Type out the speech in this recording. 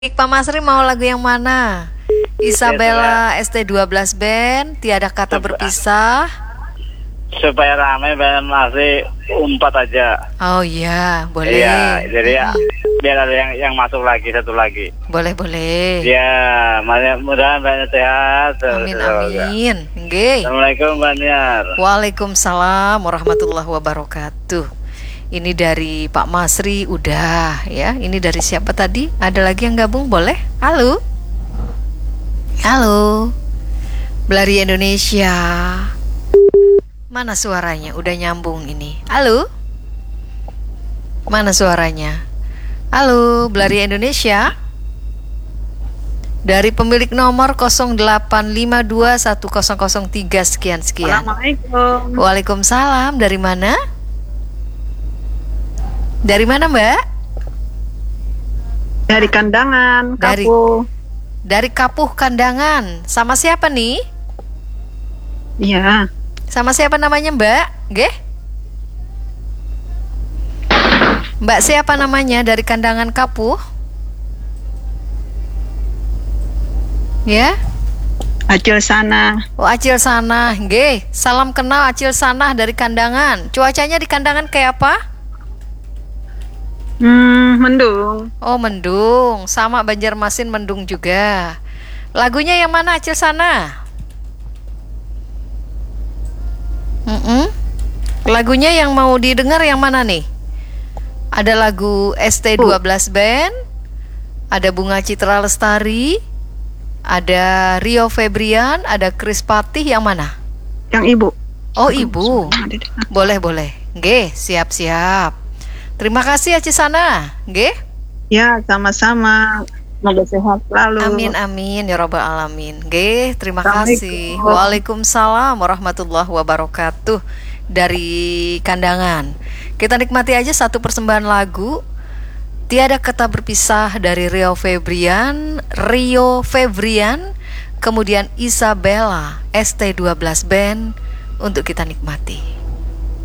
Pak Masri mau lagu yang mana? Isabella ST12 Band, Tiada Kata Berpisah. Supaya ramai band masih umpat aja. Oh iya, boleh. Iya, jadi ya, biar ada yang masuk lagi, satu lagi. Boleh. Ya, mudah-mudahan banyak sehat. Amin. Nggih. Assalamualaikum Mbak Niar. Waalaikumsalam warahmatullahi wabarakatuh. Ini dari Pak Masri udah ya. Ini dari siapa tadi? Ada lagi yang gabung boleh? Halo. Belari Indonesia. Mana suaranya? Udah nyambung ini. Halo. Mana suaranya? Halo, Belari Indonesia. Dari pemilik nomor 08521003 sekian. Assalamualaikum. Waalaikumsalam. Dari mana? Dari mana, Mbak? Dari Kandangan, Kapuh. Dari Kapuh Kandangan. Sama siapa nih? Iya. Sama siapa namanya, Mbak? Nggih? Mbak siapa namanya dari Kandangan Kapuh? Ya? Acil sana. Oh, Acil Sana. Nggih. Salam kenal Acil Sana dari Kandangan. Cuacanya di Kandangan kayak apa? Mendung. Oh, mendung. Sama Banjarmasin mendung juga. Lagunya yang mana Acil Sana? Lagunya yang mau didengar yang mana nih? Ada lagu ST12 Band, ada Bunga Citra Lestari, ada Rio Febrian, ada Kris Patih, yang mana? Yang ibu. Oh, ibu. Boleh. Nggih, siap. Terima kasih Acil Sana. Nggih? Ya, sama-sama. Semoga sehat selalu. Amin ya rabbal alamin. Nggih, terima kasih. Waalaikumsalam warahmatullahi wabarakatuh. Dari Kandangan. Kita nikmati aja satu persembahan lagu Tiada Kata Berpisah dari Rio Febrian, kemudian Isabella ST12 Band untuk kita nikmati.